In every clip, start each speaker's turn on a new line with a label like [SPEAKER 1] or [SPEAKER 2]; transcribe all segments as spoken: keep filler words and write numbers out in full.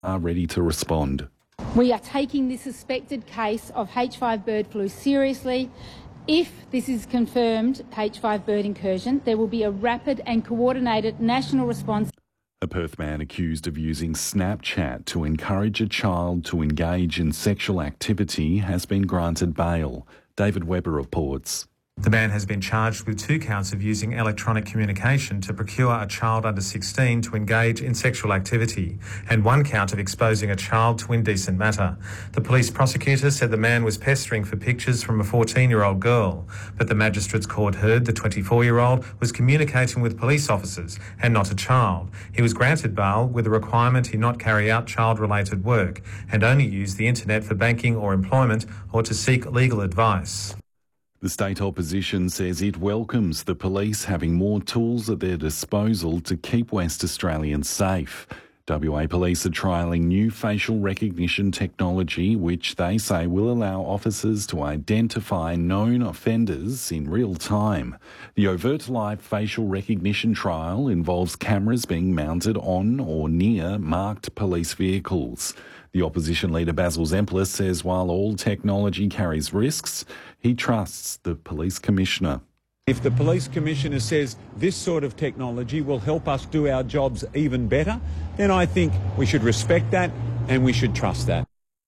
[SPEAKER 1] are ready to respond.
[SPEAKER 2] We are taking this suspected case of H five bird flu seriously. If this is confirmed H five bird incursion, there will be a rapid and coordinated national response.
[SPEAKER 1] A Perth man accused of using Snapchat to encourage a child to engage in sexual activity has been granted bail. David Webber reports.
[SPEAKER 3] The man has been charged with two counts of using electronic communication to procure a child under sixteen to engage in sexual activity and one count of exposing a child to indecent matter. The police prosecutor said the man was pestering for pictures from a fourteen-year-old girl, but the magistrate's court heard the twenty-four-year-old was communicating with police officers and not a child. He was granted bail with a requirement he not carry out child-related work and only use the internet for banking or employment or to seek legal advice.
[SPEAKER 1] The state opposition says it welcomes the police having more tools at their disposal to keep West Australians safe. W A Police are trialling new facial recognition technology which they say will allow officers to identify known offenders in real time. The Overt Live facial recognition trial involves cameras being mounted on or near marked police vehicles. The opposition leader Basil Zemplis says while all technology carries risks, he trusts the police commissioner.
[SPEAKER 4] If the police commissioner says this sort of technology will help us do our jobs even better, then I think we should respect that and we should trust that.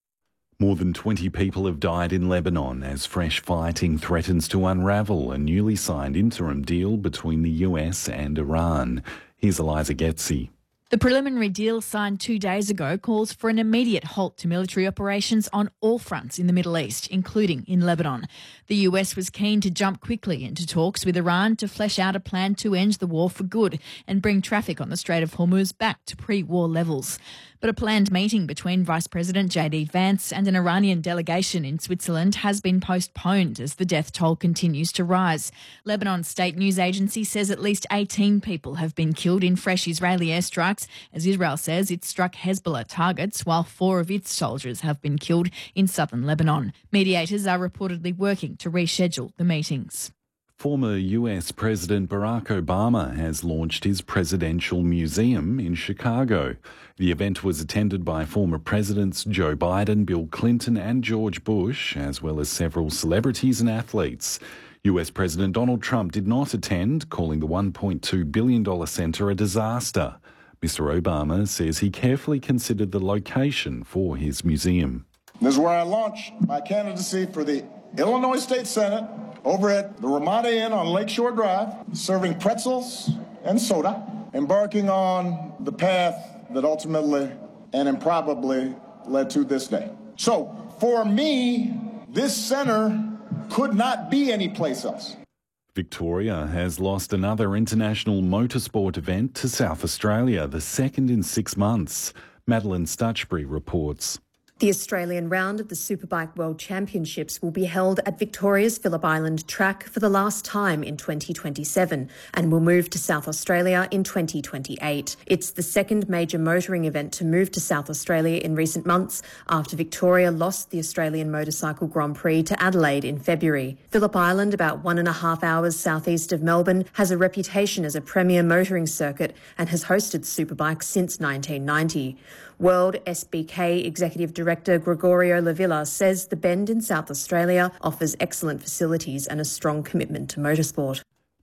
[SPEAKER 1] More than twenty people have died in Lebanon as fresh fighting threatens to unravel a newly signed interim deal between the U S and Iran. Here's Eliza Getzi.
[SPEAKER 5] The preliminary deal signed two days ago calls for an immediate halt to military operations on all fronts in the Middle East, including in Lebanon. The U S was keen to jump quickly into talks with Iran to flesh out a plan to end the war for good and bring traffic on the Strait of Hormuz back to pre-war levels. But a planned meeting between Vice President J D Vance and an Iranian delegation in Switzerland has been postponed as the death toll continues to rise. Lebanon's state news agency says at least eighteen people have been killed in fresh Israeli airstrikes, as Israel says it struck Hezbollah targets while four of its soldiers have been killed in southern Lebanon. Mediators are reportedly working to reschedule the meetings.
[SPEAKER 1] Former U S President Barack Obama has launched his presidential museum in Chicago. The event was attended by former presidents Joe Biden, Bill Clinton and George Bush, as well as several celebrities and athletes. U S President Donald Trump did not attend, calling the one point two billion dollars centre a disaster. Mister Obama says he carefully considered the location for his museum.
[SPEAKER 6] This is where I launched my candidacy for the Illinois State Senate over at the Ramada Inn on Lakeshore Drive, serving pretzels and soda, embarking on the path that ultimately and improbably led to this day. So, for me, this center could not be anyplace else.
[SPEAKER 1] Victoria has lost another international motorsport event to South Australia, the second in six months. Madeline Stutchbury reports.
[SPEAKER 7] The Australian round of the Superbike World Championships will be held at Victoria's Phillip Island track for the last time in twenty twenty-seven and will move to South Australia in twenty twenty-eight. It's the second major motoring event to move to South Australia in recent months after Victoria lost the Australian Motorcycle Grand Prix to Adelaide in February. Phillip Island, about one and a half hours southeast of Melbourne, has a reputation as a premier motoring circuit and has hosted Superbikes since nineteen ninety. World S B K Executive Director Gregorio Lavilla says the Bend in South Australia offers excellent facilities and a strong commitment to motorsport.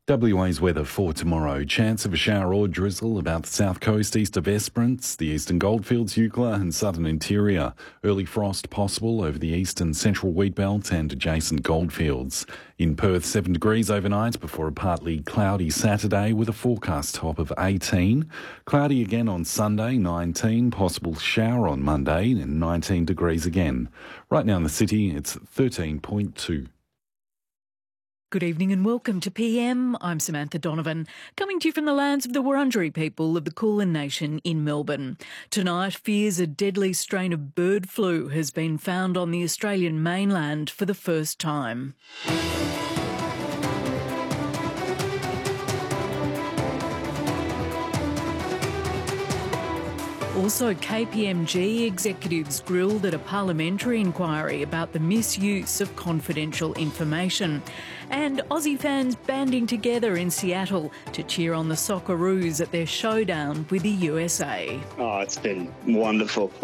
[SPEAKER 1] W A's weather for tomorrow. Chance of a shower or drizzle about the south coast east of Esperance, the eastern goldfields, Eucla and southern interior. Early frost possible over the east and central wheatbelt and adjacent goldfields. In Perth, seven degrees overnight before a partly cloudy Saturday with a forecast top of eighteen. Cloudy again on Sunday, nineteen. Possible shower on Monday and nineteen degrees again. Right now in the city, it's thirteen point two.
[SPEAKER 8] Good evening and welcome to P M. I'm Samantha Donovan, coming to you from the lands of the Wurundjeri people of the Kulin Nation in Melbourne. Tonight, fears a deadly strain of bird flu has been found on the Australian mainland for the first time. Also, K P M G executives grilled at a parliamentary inquiry about the misuse of confidential information. And Aussie fans banding together in Seattle to cheer on the Socceroos at their showdown with the U S A.
[SPEAKER 9] Oh, it's been wonderful.